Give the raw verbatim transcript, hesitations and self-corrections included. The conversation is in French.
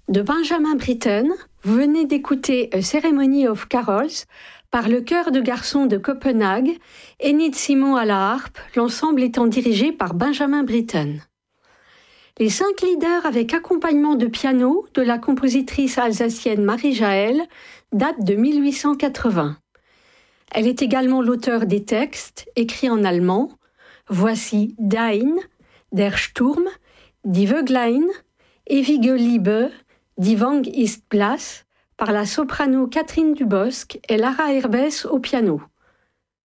De Benjamin Britten, vous venez d'écouter A Ceremony of Carols par le chœur de garçons de Copenhague, Enid Simon à la harpe, l'ensemble étant dirigé par Benjamin Britten. Les cinq leaders avec accompagnement de piano de la compositrice alsacienne Marie Jaël datent de mille huit cent quatre-vingts. Elle est également l'auteur des textes, écrits en allemand. Voici Dein, Der Sturm, Die Vöglein, Ewige Liebe, Die Wang ist blass, par la soprano Catherine Dubosc et Lara Herbès au piano.